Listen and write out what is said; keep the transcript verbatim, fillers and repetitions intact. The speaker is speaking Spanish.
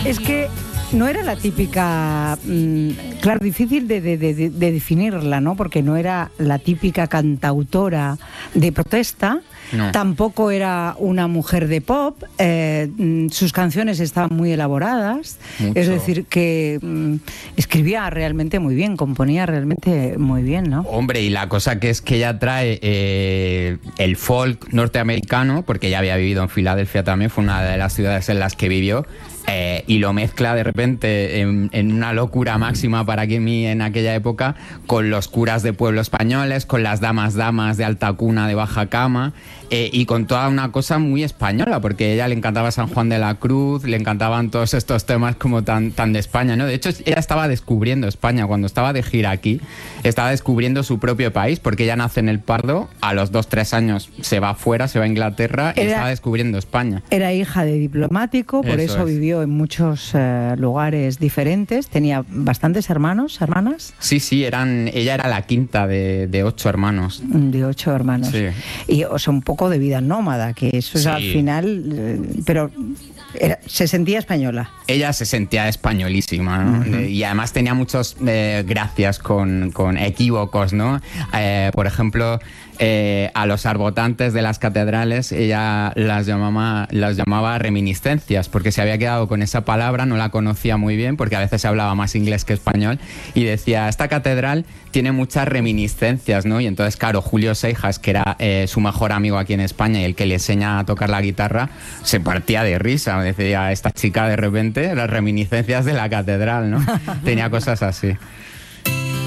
Es que no era la típica, mmm, claro, difícil de, de, de, de definirla, ¿no? Porque no era la típica cantautora de protesta, no. Tampoco era una mujer de pop, eh, sus canciones estaban muy elaboradas, mucho. Es decir, que mmm, escribía realmente muy bien, componía realmente muy bien, ¿no? Hombre, y la cosa que es que ella trae eh, el folk norteamericano, porque ella había vivido en Filadelfia también, fue una de las ciudades en las que vivió, Eh, y lo mezcla de repente en, en una locura máxima para mí en aquella época con los curas de pueblo españoles, con las damas damas de alta cuna, de baja cama, eh, y con toda una cosa muy española, porque a ella le encantaba San Juan de la Cruz, le encantaban todos estos temas como tan, tan de España, ¿no? De hecho, ella estaba descubriendo España cuando estaba de gira aquí, estaba descubriendo su propio país, porque ella nace en El Pardo, a los dos, tres años se va afuera, se va a Inglaterra, era, y estaba descubriendo España. Era hija de diplomático, por eso, eso vivió en muchos eh, lugares diferentes. Tenía bastantes hermanos, hermanas. Sí, sí, eran, ella era la quinta de, de ocho hermanos. De ocho hermanos. Sí. Y o sea, un poco de vida nómada, que eso es sí. Al final, eh, pero era, se sentía española. Ella se sentía españolísima, ¿no? Uh-huh. Y además tenía muchos eh, gracias con, con equívocos, ¿no? Eh, por ejemplo, eh, a los arbotantes de las catedrales ella las llamaba, las llamaba reminiscencias, porque se había quedado con esa palabra, no la conocía muy bien, porque a veces se hablaba más inglés que español, y decía, esta catedral tiene muchas reminiscencias, ¿no? Y entonces, claro, Julio Seijas, que era eh, su mejor amigo aquí en España y el que le enseña a tocar la guitarra, se partía de risa, decía, esta chica de repente, las reminiscencias de la catedral, ¿no? Tenía cosas así.